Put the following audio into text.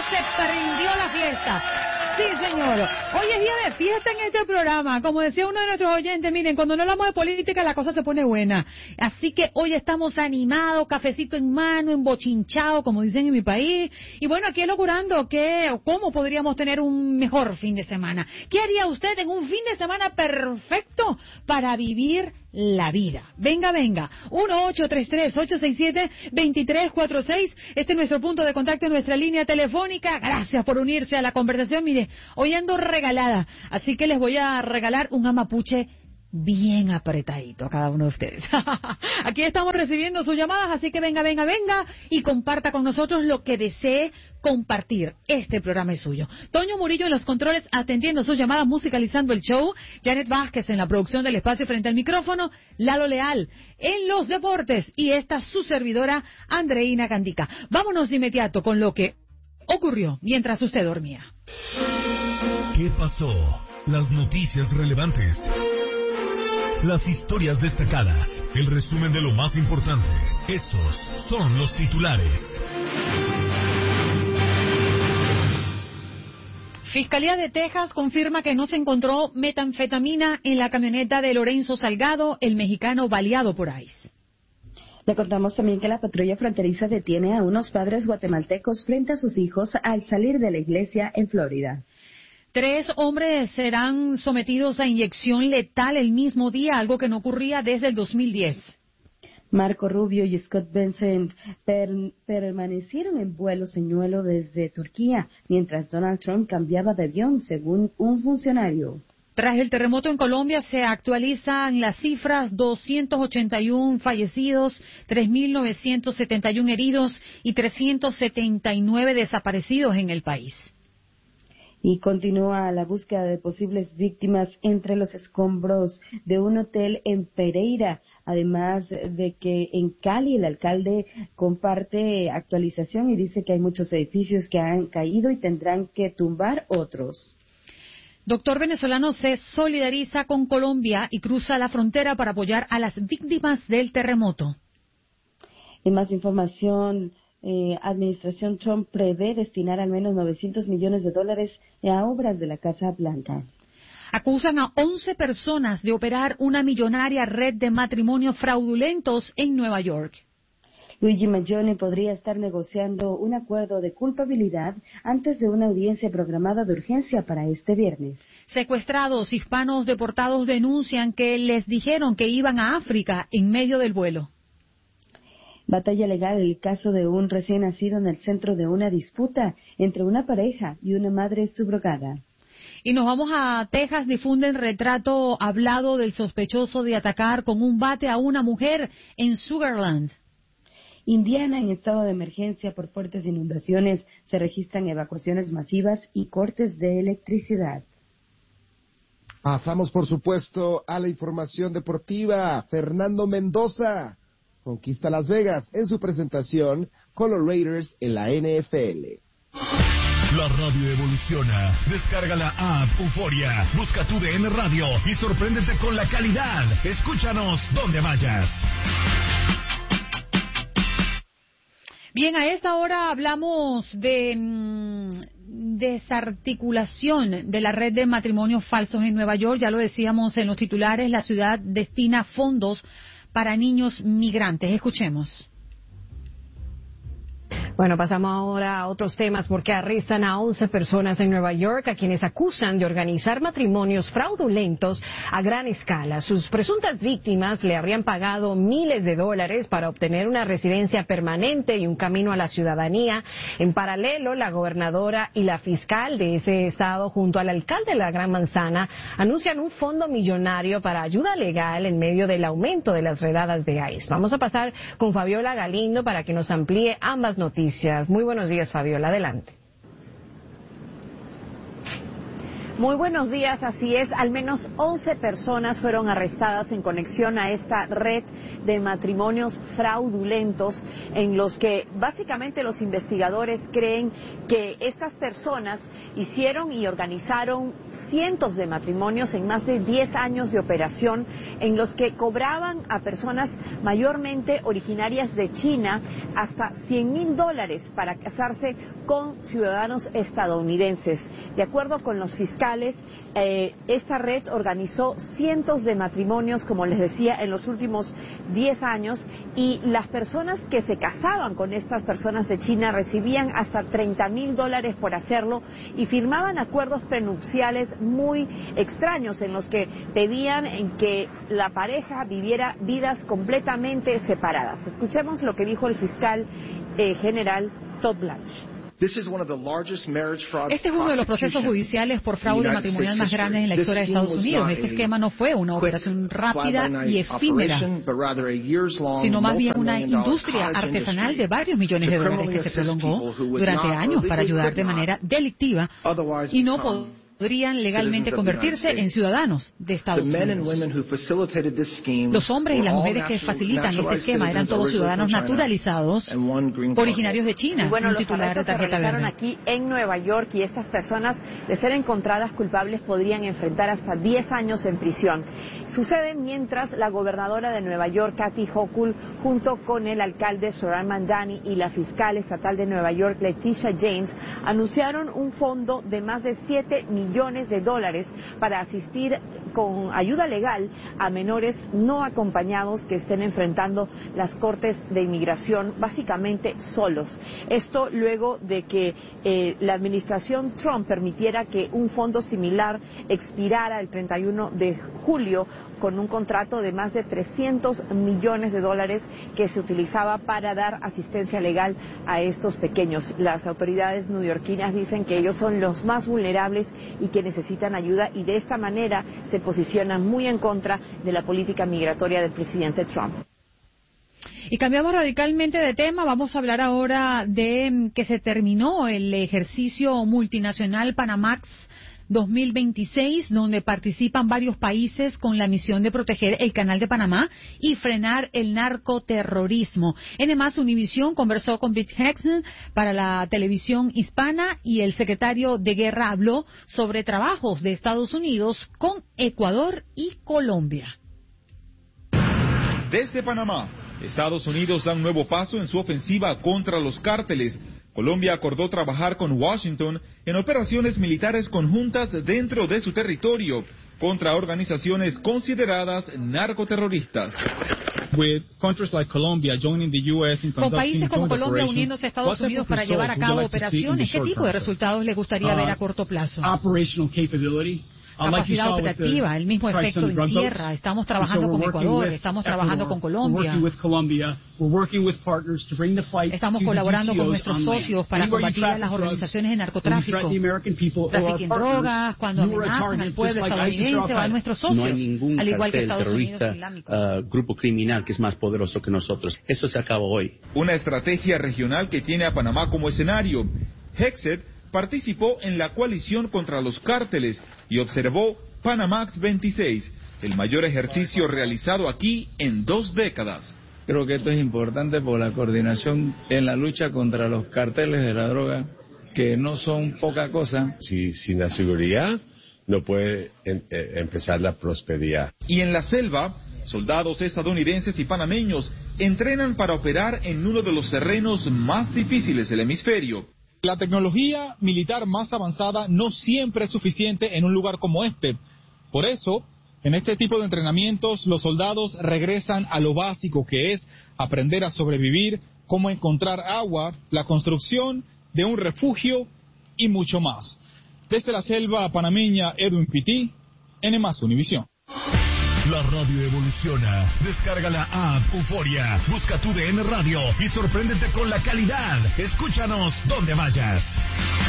se prendió la fiesta. Sí, señor. Hoy es día de fiesta en este programa. Como decía uno de nuestros oyentes, miren, cuando no hablamos de política la cosa se pone buena. Así que hoy estamos animados, cafecito en mano, embochinchado, como dicen en mi país. Y bueno, aquí logrando cómo podríamos tener un mejor fin de semana. ¿Qué haría usted en un fin de semana perfecto para vivir la vida? Venga, venga. 1-833-867-2346. Este es nuestro punto de contacto en nuestra línea telefónica. Gracias por unirse a la conversación. Mire, hoy ando regalada, así que les voy a regalar un amapuche bien apretadito a cada uno de ustedes. Aquí estamos recibiendo sus llamadas, así que venga, venga, venga y comparta con nosotros lo que desee compartir. Este programa es suyo. Toño Murillo en los controles atendiendo sus llamadas, musicalizando el show. Janet Vázquez en la producción del espacio frente al micrófono. Lalo Leal en los deportes y esta su servidora Andreina Candica. Vámonos de inmediato con lo que ocurrió mientras usted dormía. ¿Qué pasó? Las noticias relevantes. Las historias destacadas. El resumen de lo más importante. Estos son los titulares. Fiscalía de Texas confirma que no se encontró metanfetamina en la camioneta de Lorenzo Salgado, el mexicano baleado por ICE. Le contamos también que la patrulla fronteriza detiene a unos padres guatemaltecos frente a sus hijos al salir de la iglesia en Florida. 3 hombres serán sometidos a inyección letal el mismo día, algo que no ocurría desde el 2010. Marco Rubio y Scott Bessent permanecieron en vuelo señuelo desde Turquía, mientras Donald Trump cambiaba de avión, según un funcionario. Tras el terremoto en Colombia se actualizan las cifras: 281 fallecidos, 3.971 heridos y 379 desaparecidos en el país. Y continúa la búsqueda de posibles víctimas entre los escombros de un hotel en Pereira, además de que en Cali el alcalde comparte actualización y dice que hay muchos edificios que han caído y tendrán que tumbar otros. Doctor venezolano se solidariza con Colombia y cruza la frontera para apoyar a las víctimas del terremoto. En más información, Administración Trump prevé destinar al menos $900 millones a obras de la Casa Blanca. Acusan a 11 personas de operar una millonaria red de matrimonios fraudulentos en Nueva York. Luigi Mangione podría estar negociando un acuerdo de culpabilidad antes de una audiencia programada de urgencia para este viernes. Secuestrados hispanos deportados denuncian que les dijeron que iban a África en medio del vuelo. Batalla legal, el caso de un recién nacido en el centro de una disputa entre una pareja y una madre subrogada. Y nos vamos a Texas. Difunden retrato hablado del sospechoso de atacar con un bate a una mujer en Sugarland. Indiana en estado de emergencia por fuertes inundaciones. Se registran evacuaciones masivas y cortes de electricidad. Pasamos, por supuesto, a la información deportiva. Fernando Mendoza conquista Las Vegas en su presentación con los Raiders en la NFL. La radio evoluciona. Descarga la app Euforia. Busca tu DN Radio y sorpréndete con la calidad. Escúchanos donde vayas. Bien, a esta hora hablamos de desarticulación de la red de matrimonios falsos en Nueva York. Ya lo decíamos en los titulares, la ciudad destina fondos para niños migrantes. Escuchemos. Bueno, pasamos ahora a otros temas porque arrestan a 11 personas en Nueva York a quienes acusan de organizar matrimonios fraudulentos a gran escala. Sus presuntas víctimas le habrían pagado miles de dólares para obtener una residencia permanente y un camino a la ciudadanía. En paralelo, la gobernadora y la fiscal de ese estado, junto al alcalde de la Gran Manzana, anuncian un fondo millonario para ayuda legal en medio del aumento de las redadas de ICE. Vamos a pasar con Fabiola Galindo para que nos amplíe ambas noticias. Muy buenos días, Fabiola, adelante. Muy buenos días, así es. Al menos 11 personas fueron arrestadas en conexión a esta red de matrimonios fraudulentos en los que básicamente los investigadores creen que estas personas hicieron y organizaron cientos de matrimonios en más de 10 años de operación en los que cobraban a personas mayormente originarias de China hasta $100,000 para casarse con ciudadanos estadounidenses. De acuerdo con los fiscales, esta red organizó cientos de matrimonios, como les decía, en los últimos 10 años, y las personas que se casaban con estas personas de China recibían hasta $30,000 por hacerlo y firmaban acuerdos prenupciales muy extraños en los que pedían en que la pareja viviera vidas completamente separadas. Escuchemos lo que dijo el fiscal general Todd Blanche. Este es uno de los procesos judiciales por fraude matrimonial más grandes en la historia de Estados Unidos. Este esquema no fue una operación rápida y efímera, sino más bien una industria artesanal de varios millones de dólares que se prolongó durante años para ayudar de manera delictiva y no podrían legalmente convertirse en ciudadanos de Estados Unidos. Los hombres y las mujeres que facilitan este esquema eran todos ciudadanos naturalizados originarios de China. Y bueno, un los titular de arrestos se tarjeta realizaron verde. aquí en Nueva York y estas personas, de ser encontradas culpables, podrían enfrentar hasta 10 años en prisión. Sucede mientras la gobernadora de Nueva York, Kathy Hochul, junto con el alcalde Zohran Mamdani y la fiscal estatal de Nueva York, Letitia James, anunciaron un fondo de más de $7 millones para asistir con ayuda legal a menores no acompañados que estén enfrentando las cortes de inmigración básicamente solos. Esto luego de que la administración Trump permitiera que un fondo similar expirara el 31 de julio con un contrato de más de $300 millones que se utilizaba para dar asistencia legal a estos pequeños. Las autoridades neoyorquinas dicen que ellos son los más vulnerables y que necesitan ayuda, y de esta manera se posicionan muy en contra de la política migratoria del presidente Trump. Y cambiamos radicalmente de tema. Vamos a hablar ahora de que se terminó el ejercicio multinacional Panamax 2026, donde participan varios países con la misión de proteger el Canal de Panamá y frenar el narcoterrorismo. Además, Univisión conversó con Pete Hegseth para la televisión hispana y el secretario de Guerra habló sobre trabajos de Estados Unidos con Ecuador y Colombia. Desde Panamá, Estados Unidos da un nuevo paso en su ofensiva contra los cárteles. Colombia acordó trabajar con Washington en operaciones militares conjuntas dentro de su territorio contra organizaciones consideradas narcoterroristas. Con países como Colombia uniéndose a Estados Unidos para llevar a cabo operaciones, ¿qué tipo de resultados les gustaría ver a corto plazo? Capacidad operativa, el mismo efecto en tierra. Estamos trabajando con Ecuador, estamos trabajando con Colombia. Estamos colaborando con nuestros socios para combatir a las organizaciones de narcotráfico, tráfico en drogas, cuando amenazan al pueblo estadounidense o a nuestros socios, no hay ningún al igual que Estados Unidos terrorista, grupo criminal que es más poderoso que nosotros. Eso se acaba hoy. Una estrategia regional que tiene a Panamá como escenario. Hegseth participó en la coalición contra los cárteles y observó Panamax 26, el mayor ejercicio realizado aquí en 2 décadas. Creo que esto es importante por la coordinación en la lucha contra los carteles de la droga, que no son poca cosa. Sin la seguridad no puede empezar la prosperidad. Y en la selva, soldados estadounidenses y panameños entrenan para operar en uno de los terrenos más difíciles del hemisferio. La tecnología militar más avanzada no siempre es suficiente en un lugar como este. Por eso, en este tipo de entrenamientos, los soldados regresan a lo básico, que es aprender a sobrevivir, cómo encontrar agua, la construcción de un refugio y mucho más. Desde la selva panameña, Edwin Pitti, N+ Univisión. La radio evoluciona. Descarga la app Euforia. Busca tu DN Radio y sorpréndete con la calidad. Escúchanos donde vayas.